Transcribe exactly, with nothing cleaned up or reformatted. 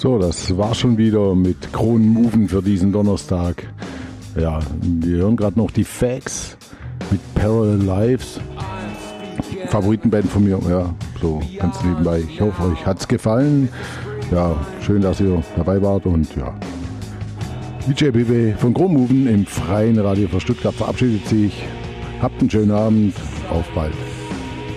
So, das war schon wieder mit Kronenmoven für diesen Donnerstag. Ja, wir hören gerade noch die Facts mit Parallel Lives. Favoritenband von mir, ja, so ganz nebenbei. Ich hoffe, euch hat's gefallen. Ja, schön, dass ihr dabei wart und ja. D J B B von Kronenmoven im freien Radio für Stuttgart verabschiedet sich. Habt einen schönen Abend. Auf bald.